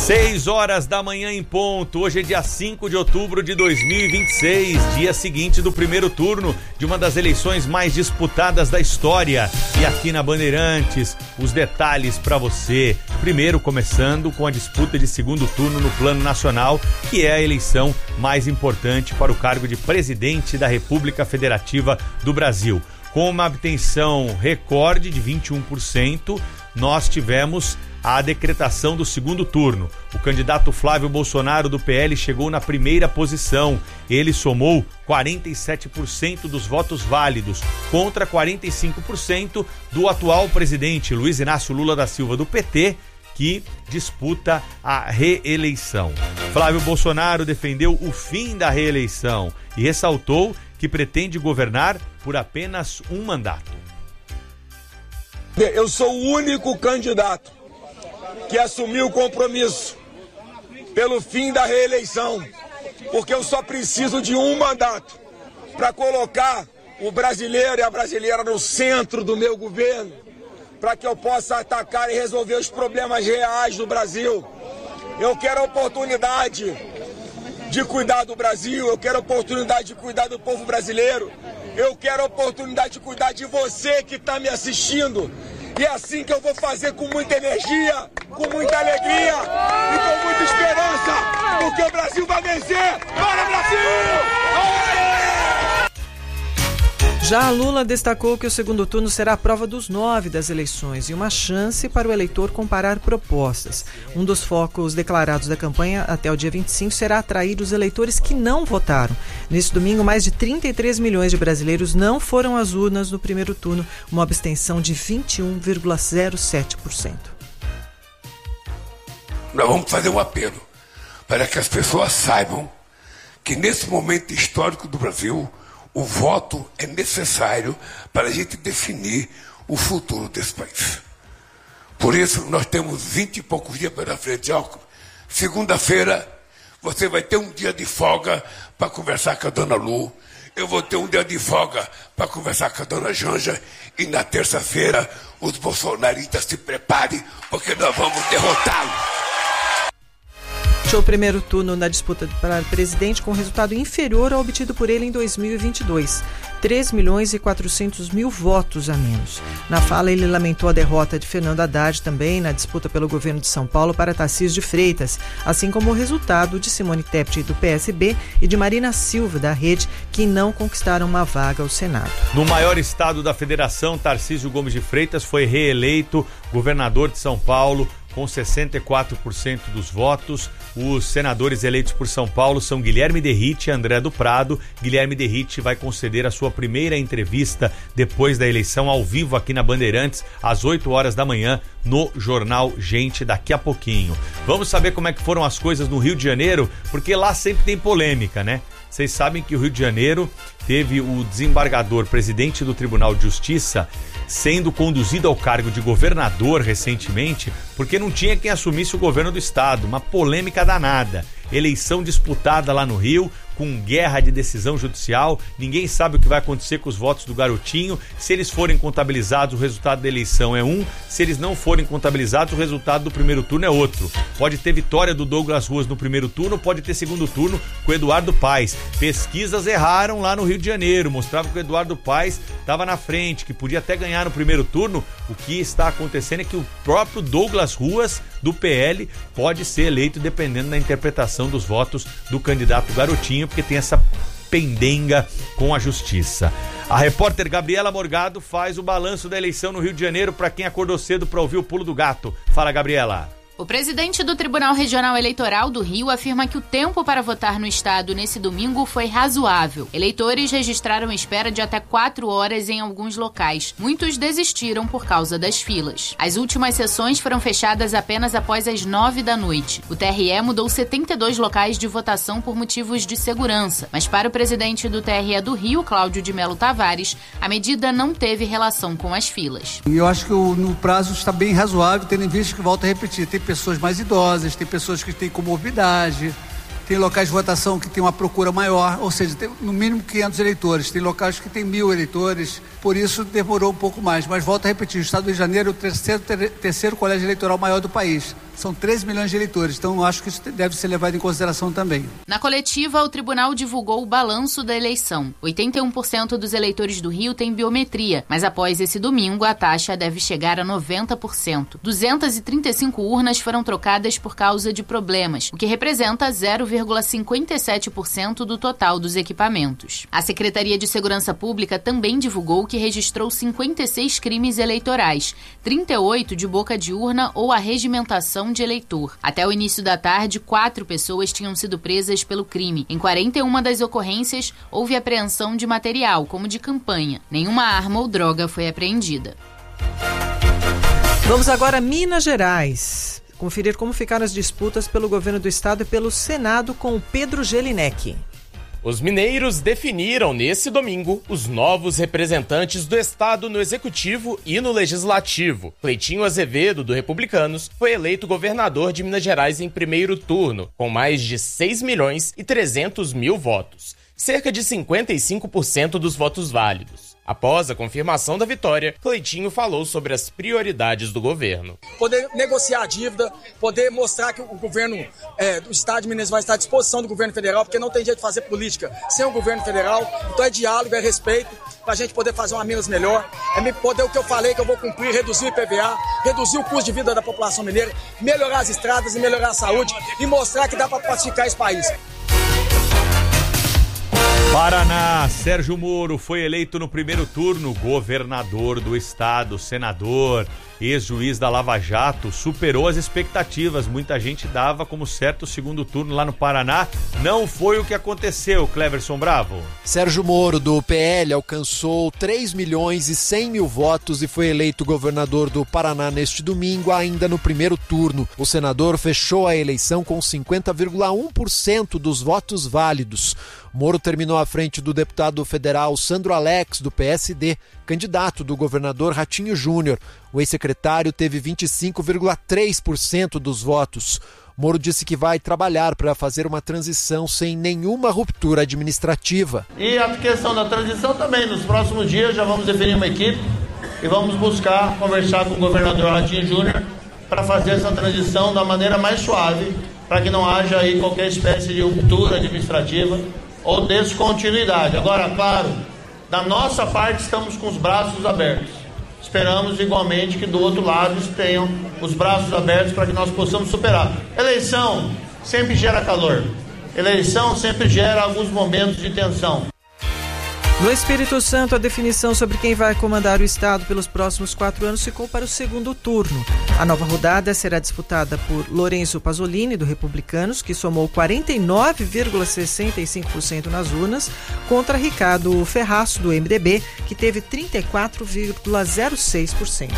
6 horas da manhã em ponto. Hoje é dia 5 de outubro de 2026, dia seguinte do primeiro turno de uma das eleições mais disputadas da história. E aqui na Bandeirantes, os detalhes para você. Primeiro, começando com a disputa de segundo turno no plano nacional, que é a eleição mais importante para o cargo de presidente da República Federativa do Brasil. Com uma abstenção recorde de 21%, nós tivemos a decretação do segundo turno. O candidato Flávio Bolsonaro do PL chegou na primeira posição. Ele somou 47% dos votos válidos, contra 45% do atual presidente Luiz Inácio Lula da Silva do PT, que disputa a reeleição. Flávio Bolsonaro defendeu o fim da reeleição e ressaltou que pretende governar por apenas um mandato. Eu sou o único candidato que assumiu o compromisso pelo fim da reeleição, porque eu só preciso de um mandato para colocar o brasileiro e a brasileira no centro do meu governo, para que eu possa atacar e resolver os problemas reais do Brasil. Eu quero a oportunidade de cuidar do Brasil, eu quero a oportunidade de cuidar do povo brasileiro, eu quero a oportunidade de cuidar de você que está me assistindo. E é assim que eu vou fazer, com muita energia, com muita alegria e com muita esperança, porque o Brasil vai vencer! Bora, Brasil! Já Lula destacou que o segundo turno será a prova dos 9 das eleições e uma chance para o eleitor comparar propostas. Um dos focos declarados da campanha até o dia 25 será atrair os eleitores que não votaram. Neste domingo, mais de 33 milhões de brasileiros não foram às urnas no primeiro turno, uma abstenção de 21,07%. Nós vamos fazer um apelo para que as pessoas saibam que nesse momento histórico do Brasil, o voto é necessário para a gente definir o futuro desse país. Por isso, nós temos 20 e poucos dias pela frente. Segunda-feira, você vai ter um dia de folga para conversar com a dona Lu. Eu vou ter um dia de folga para conversar com a dona Janja. E na terça-feira, os bolsonaristas se preparem, porque nós vamos derrotá-los. O primeiro turno na disputa para presidente com resultado inferior ao obtido por ele em 2022. 3.400.000 votos a menos. Na fala, ele lamentou a derrota de Fernando Haddad também na disputa pelo governo de São Paulo para Tarcísio de Freitas, assim como o resultado de Simone Tebet do PSB e de Marina Silva da Rede, que não conquistaram uma vaga ao Senado. No maior estado da federação, Tarcísio Gomes de Freitas foi reeleito governador de São Paulo com 64% dos votos. Os senadores eleitos por São Paulo são Guilherme Derrite e André do Prado. Guilherme Derrite vai conceder a sua primeira entrevista depois da eleição ao vivo aqui na Bandeirantes, às 8 horas da manhã, no Jornal Gente, daqui a pouquinho. Vamos saber como é que foram as coisas no Rio de Janeiro, porque lá sempre tem polêmica, né? Vocês sabem que o Rio de Janeiro teve o desembargador, presidente do Tribunal de Justiça, sendo conduzido ao cargo de governador recentemente, porque não tinha quem assumisse o governo do estado. Uma polêmica danada. Eleição disputada lá no Rio, com guerra de decisão judicial, ninguém sabe o que vai acontecer com os votos do garotinho. Se eles forem contabilizados, o resultado da eleição é um, se eles não forem contabilizados, o resultado do primeiro turno é outro. Pode ter vitória do Douglas Ruas no primeiro turno, pode ter segundo turno com o Eduardo Paes. Pesquisas erraram lá no Rio de Janeiro, mostravam que o Eduardo Paes estava na frente, que podia até ganhar no primeiro turno. O que está acontecendo é que o próprio Douglas Ruas, do PL, pode ser eleito dependendo da interpretação dos votos do candidato garotinho, porque tem essa pendenga com a justiça. A repórter Gabriela Morgado faz o balanço da eleição no Rio de Janeiro para quem acordou cedo para ouvir o pulo do gato. Fala, Gabriela. O presidente do Tribunal Regional Eleitoral do Rio afirma que o tempo para votar no estado nesse domingo foi razoável. Eleitores registraram espera de até 4 horas em alguns locais. Muitos desistiram por causa das filas. As últimas sessões foram fechadas apenas após as 9 da noite. O TRE mudou 72 locais de votação por motivos de segurança, mas para o presidente do TRE do Rio, Cláudio de Melo Tavares, a medida não teve relação com as filas. Eu acho que no prazo está bem razoável, tendo em vista que, volto a repetir, tem pessoas mais idosas, tem pessoas que têm comorbidade, tem locais de votação que tem uma procura maior, ou seja, tem no mínimo 500 eleitores, tem locais que tem 1.000 eleitores, por isso demorou um pouco mais. Mas volto a repetir, o estado do Rio de Janeiro é o terceiro colégio eleitoral maior do país, São 13 milhões de eleitores, então acho que isso deve ser levado em consideração também. Na coletiva, o tribunal divulgou o balanço da eleição. 81% dos eleitores do Rio têm biometria, mas após esse domingo a taxa deve chegar a 90%. 235 urnas foram trocadas por causa de problemas, o que representa 0,57% do total dos equipamentos. A Secretaria de Segurança Pública também divulgou que registrou 56 crimes eleitorais, 38 de boca de urna ou arregimentação de eleitor. Até o início da tarde, 4 pessoas tinham sido presas pelo crime. Em 41 das ocorrências, houve apreensão de material, como de campanha. Nenhuma arma ou droga foi apreendida. Vamos agora a Minas Gerais. Conferir como ficaram as disputas pelo governo do estado e pelo Senado com o Pedro Jelinek. Os mineiros definiram nesse domingo os novos representantes do estado no executivo e no legislativo. Cleitinho Azevedo, do Republicanos, foi eleito governador de Minas Gerais em primeiro turno, com mais de 6.300.000 votos, cerca de 55% dos votos válidos. Após a confirmação da vitória, Cleitinho falou sobre as prioridades do governo. Poder negociar a dívida, poder mostrar que o governo do estado de Minas vai estar à disposição do governo federal, porque não tem jeito de fazer política sem o governo federal. Então é diálogo, é respeito, para a gente poder fazer uma Minas melhor. É poder o que eu falei que eu vou cumprir, reduzir o IPVA, reduzir o custo de vida da população mineira, melhorar as estradas e melhorar a saúde e mostrar que dá para pacificar esse país. Paraná, Sérgio Moro foi eleito no primeiro turno governador do estado, senador, ex-juiz da Lava Jato, superou as expectativas. Muita gente dava como certo o segundo turno lá no Paraná. Não foi o que aconteceu, Cleverson Bravo. Sérgio Moro, do PL, alcançou 3.100.000 votos e foi eleito governador do Paraná neste domingo, ainda no primeiro turno. O senador fechou a eleição com 50,1% dos votos válidos. Moro terminou à frente do deputado federal Sandro Alex, do PSD, candidato do governador Ratinho Júnior. O ex-secretário teve 25,3% dos votos. Moro disse que vai trabalhar para fazer uma transição sem nenhuma ruptura administrativa. E a questão da transição também, nos próximos dias já vamos definir uma equipe e vamos buscar conversar com o governador Ratinho Júnior para fazer essa transição da maneira mais suave, para que não haja aí qualquer espécie de ruptura administrativa ou descontinuidade. Agora, claro, da nossa parte estamos com os braços abertos. Esperamos igualmente que do outro lado tenham os braços abertos para que nós possamos superar. Eleição sempre gera calor. Eleição sempre gera alguns momentos de tensão. No Espírito Santo, a definição sobre quem vai comandar o estado pelos próximos 4 anos ficou para o segundo turno. A nova rodada será disputada por Lourenço Pasolini, do Republicanos, que somou 49,65% nas urnas, contra Ricardo Ferraço, do MDB, que teve 34,06%.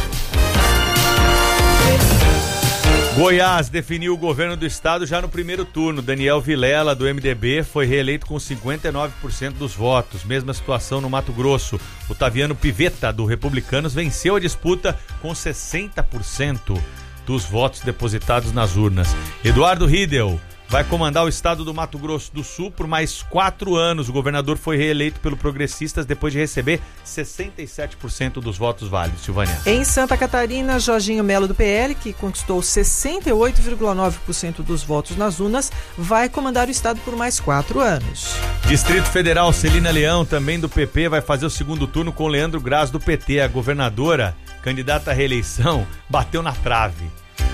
Goiás definiu o governo do estado já no primeiro turno. Daniel Vilela, do MDB, foi reeleito com 59% dos votos. Mesma situação no Mato Grosso. Otaviano Pivetta, do Republicanos, venceu a disputa com 60% dos votos depositados nas urnas. Eduardo Riedel vai comandar o estado do Mato Grosso do Sul por mais 4 anos. O governador foi reeleito pelo Progressistas depois de receber 67% dos votos válidos. Silvânia. Em Santa Catarina, Jorginho Melo, do PL, que conquistou 68,9% dos votos nas urnas, vai comandar o estado por mais 4 anos. Distrito Federal, Celina Leão, também do PP, vai fazer o segundo turno com Leandro Graz, do PT. A governadora, candidata à reeleição, bateu na trave.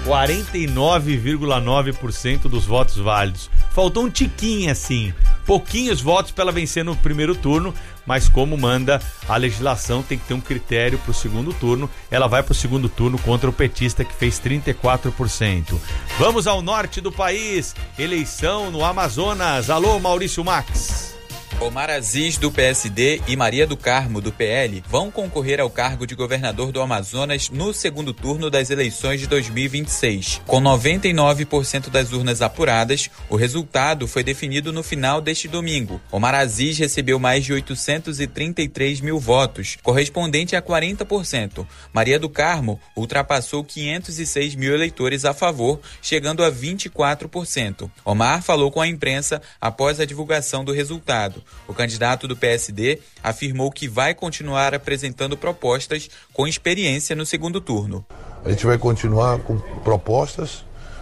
49,9% dos votos válidos. Faltou um tiquinho assim, pouquinhos votos para ela vencer no primeiro turno, mas como manda a legislação, tem que ter um critério para o segundo turno. Ela vai para o segundo turno contra o petista, que fez 34%. Vamos ao norte do país, eleição no Amazonas. Alô, Maurício Max. Omar Aziz, do PSD, e Maria do Carmo, do PL, vão concorrer ao cargo de governador do Amazonas no segundo turno das eleições de 2026. Com 99% das urnas apuradas, o resultado foi definido no final deste domingo. Omar Aziz recebeu mais de 833 mil votos, correspondente a 40%. Maria do Carmo ultrapassou 506 mil eleitores a favor, chegando a 24%. Omar falou com a imprensa após a divulgação do resultado. O candidato do PSD afirmou que vai continuar apresentando propostas com experiência no segundo turno. A gente vai continuar com propostas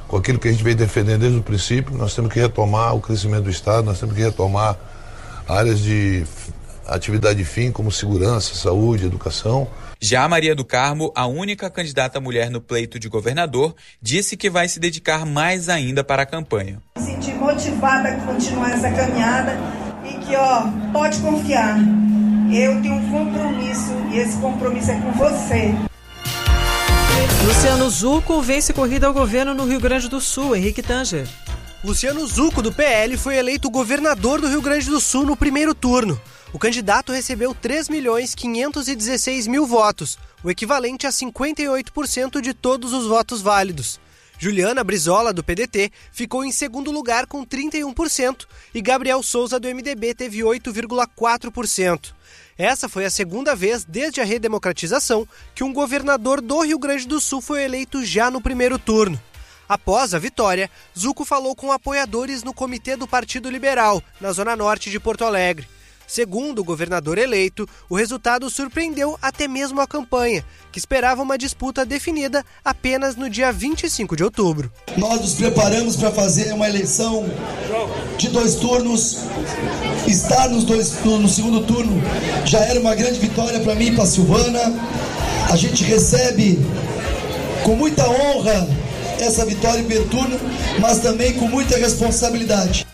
com aquilo que a gente veio defendendo desde o princípio. Nós temos que retomar o crescimento do Estado, nós temos que retomar áreas de atividade fim, como segurança, saúde, educação. Já Maria do Carmo, a única candidata mulher no pleito de governador, disse que vai se dedicar mais ainda para a campanha. Me senti motivada a continuar essa caminhada e que, pode confiar, eu tenho um compromisso e esse compromisso é com você. Luciano Zucco vence corrida ao governo no Rio Grande do Sul. Henrique Tanger. Luciano Zucco, do PL, foi eleito governador do Rio Grande do Sul no primeiro turno. O candidato recebeu 3.516.000 votos, o equivalente a 58% de todos os votos válidos. Juliana Brizola, do PDT, ficou em segundo lugar com 31% e Gabriel Souza, do MDB, teve 8,4%. Essa foi a segunda vez desde a redemocratização que um governador do Rio Grande do Sul foi eleito já no primeiro turno. Após a vitória, Zucco falou com apoiadores no Comitê do Partido Liberal, na zona norte de Porto Alegre. Segundo o governador eleito, o resultado surpreendeu até mesmo a campanha, que esperava uma disputa definida apenas no dia 25 de outubro. Nós nos preparamos para fazer uma eleição de 2 turnos. Estar no segundo turno já era uma grande vitória para mim e para a Silvana. A gente recebe com muita honra essa vitória em primeiro turno, mas também com muita responsabilidade.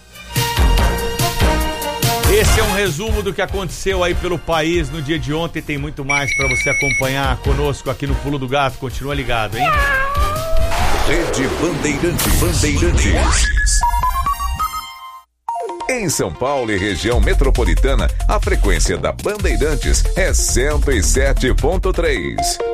Esse é um resumo do que aconteceu aí pelo país no dia de ontem. Tem muito mais para você acompanhar conosco aqui no Pulo do Gato. Continua ligado, hein? Rede Bandeirantes. Em São Paulo e região metropolitana, a frequência da Bandeirantes é 107.3.